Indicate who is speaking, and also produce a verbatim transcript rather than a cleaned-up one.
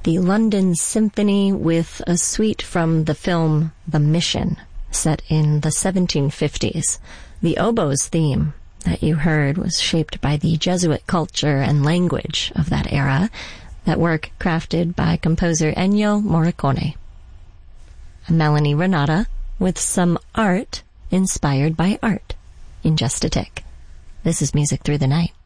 Speaker 1: the London Symphony with a suite from the film The Mission, set in the seventeen fifties. The oboe's theme that you heard was shaped by the Jesuit culture and language of that era, that work crafted by composer Ennio Morricone. I'm Melanie Renata with some art inspired by art in just a tick. This is Music Through the Night.